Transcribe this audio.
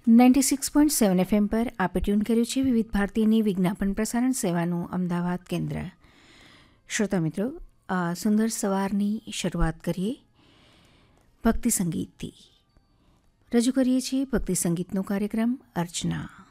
96.7 FM પર આપે tune કર્યું છે વિવિધ ભારતીયની વિજ્ઞાપન પ્રસારણ સેવાનું અમદાવાદ કેન્દ્ર. શ્રોતા મિત્રો, સુંદર સવારની શરૂઆત કરીએ ભક્તિ સંગીતથી. રજૂ કરીએ છીએ ભક્તિ સંગીતનો કાર્યક્રમ અર્ચના.